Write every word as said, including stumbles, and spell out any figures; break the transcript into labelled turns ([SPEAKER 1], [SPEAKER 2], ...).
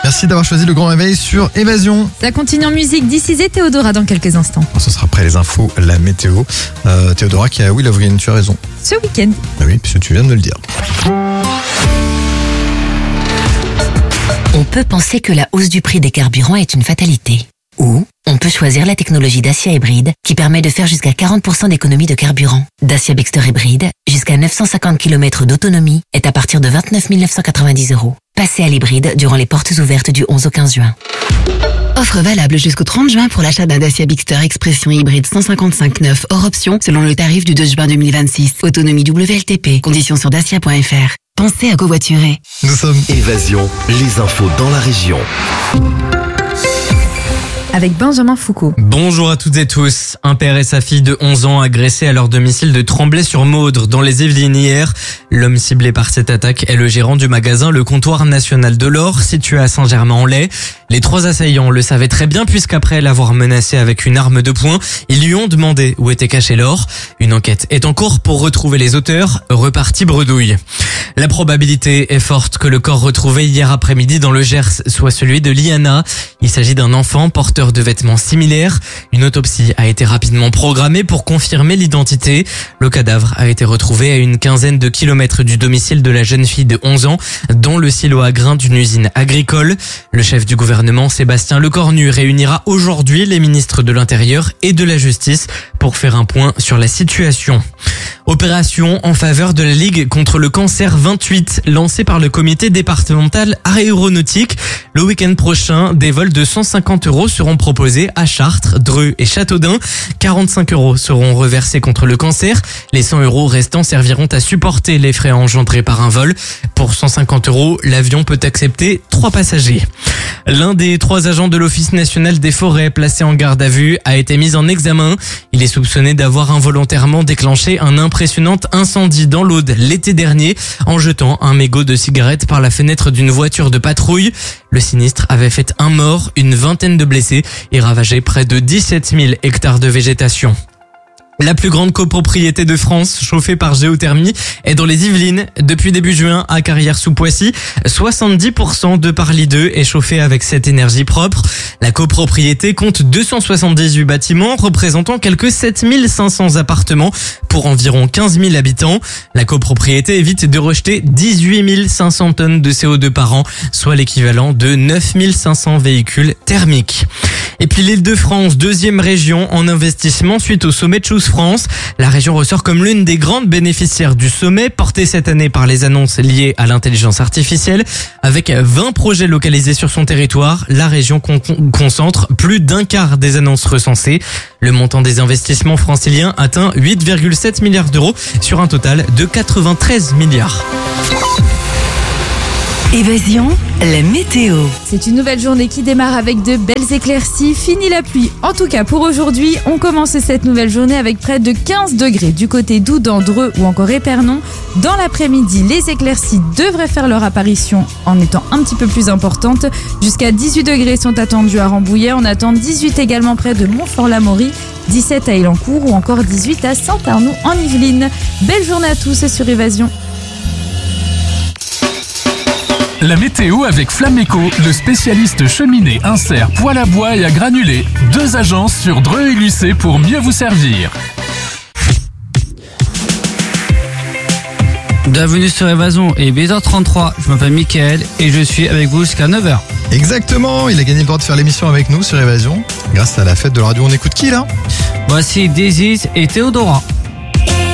[SPEAKER 1] Merci d'avoir choisi le Grand Réveil sur Évasion.
[SPEAKER 2] Ça continue en musique d'Ici et Théodora dans quelques instants.
[SPEAKER 1] Ce sera après les infos, la météo. Euh, Théodora qui a oui, Lovrine, tu as raison.
[SPEAKER 2] Ce week-end.
[SPEAKER 1] Ah oui, puisque tu viens de me le dire.
[SPEAKER 3] On peut penser que la hausse du prix des carburants est une fatalité. Ou on peut choisir la technologie Dacia Hybride qui permet de faire jusqu'à quarante pour cent d'économie de carburant. Dacia Bexter Hybride, jusqu'à neuf cent cinquante kilomètres d'autonomie, est à partir de vingt-neuf mille neuf cent quatre-vingt-dix euros. Passez à l'hybride durant les portes ouvertes du onze au quinze juin.
[SPEAKER 4] Offre valable jusqu'au trente juin pour l'achat d'un Dacia Bixter Expression hybride cent cinquante-cinq neuf hors option selon le tarif du deux juin deux mille vingt-six. Autonomie W L T P. Conditions sur dacia point f r. Pensez à covoiturer.
[SPEAKER 1] Nous sommes
[SPEAKER 5] Évasion, les infos dans la région.
[SPEAKER 2] Avec Benjamin Foucault.
[SPEAKER 6] Bonjour à toutes et tous. Un père et sa fille de onze ans agressés à leur domicile de Tremblay-sur-Maudre dans les Yvelines hier. L'homme ciblé par cette attaque est le gérant du magasin Le Comptoir National de l'Or situé à Saint-Germain-en-Laye. Les trois assaillants le savaient très bien puisqu'après l'avoir menacé avec une arme de poing, ils lui ont demandé où était caché l'or. Une enquête est en cours pour retrouver les auteurs. Reparti bredouille. La probabilité est forte que le corps retrouvé hier après-midi dans le Gers soit celui de Liana. Il s'agit d'un enfant porteur de vêtements similaires. Une autopsie a été rapidement programmée pour confirmer l'identité. Le cadavre a été retrouvé à une quinzaine de kilomètres du domicile de la jeune fille de onze ans, dans le silo à grains d'une usine agricole. Le chef du gouvernement, Sébastien Lecornu, réunira aujourd'hui les ministres de l'Intérieur et de la Justice pour faire un point sur la situation. Opération en faveur de la Ligue contre le cancer vingt-huit, lancée par le comité départemental aéronautique. Le week-end prochain, des vols de cent cinquante euros seront proposés à Chartres, Dreux et Châteaudun. quarante-cinq euros seront reversés contre le cancer. Les cent euros restants serviront à supporter les frais engendrés par un vol. Pour cent cinquante euros, l'avion peut accepter trois passagers. L'un des trois agents de l'Office national des forêts placé en garde à vue a été mis en examen. Il est soupçonné d'avoir involontairement déclenché un impressionnant incendie dans l'Aude l'été dernier en jetant un mégot de cigarette par la fenêtre d'une voiture de patrouille. Le sinistre avait fait un mort, une vingtaine de blessés et ravagé près de dix-sept mille hectares de végétation. La plus grande copropriété de France, chauffée par géothermie, est dans les Yvelines. Depuis début juin, à Carrières-sous-Poissy, soixante-dix pour cent de Parly deux est chauffée avec cette énergie propre. La copropriété compte deux cent soixante-dix-huit bâtiments, représentant quelques sept mille cinq cents appartements pour environ quinze mille habitants. La copropriété évite de rejeter dix-huit mille cinq cents tonnes de C O deux par an, soit l'équivalent de neuf mille cinq cents véhicules thermiques. Et puis l'Île-de-France, deuxième région en investissement suite au sommet de Choose France. La région ressort comme l'une des grandes bénéficiaires du sommet, porté cette année par les annonces liées à l'intelligence artificielle. Avec vingt projets localisés sur son territoire, la région con- concentre plus d'un quart des annonces recensées. Le montant des investissements franciliens atteint huit virgule sept milliards d'euros sur un total de quatre-vingt-treize milliards.
[SPEAKER 4] Évasion, la météo.
[SPEAKER 2] C'est une nouvelle journée qui démarre avec de belles éclaircies. Fini la pluie. En tout cas, pour aujourd'hui, on commence cette nouvelle journée avec près de quinze degrés du côté d'Oudan, Dreux ou encore Épernon. Dans l'après-midi, les éclaircies devraient faire leur apparition en étant un petit peu plus importantes. Jusqu'à dix-huit degrés sont attendus à Rambouillet. On attend dix-huit également près de Montfort-l'Amaury, dix-sept à Élancourt ou encore dix-huit à Saint-Arnoux en Yvelines. Belle journée à tous sur Évasion.
[SPEAKER 7] La météo avec Flameco, le spécialiste cheminée, insert, poêle à bois et à granulés. Deux agences sur Dreux et Lucé pour mieux vous servir.
[SPEAKER 8] Bienvenue sur Évasion et huit heures trente-trois, je m'appelle Mickaël et je suis avec vous jusqu'à neuf heures.
[SPEAKER 1] Exactement, il a gagné le droit de faire l'émission avec nous sur Évasion. Grâce à la fête de la radio, on écoute qui là ?
[SPEAKER 8] Voici Daisy et Théodora.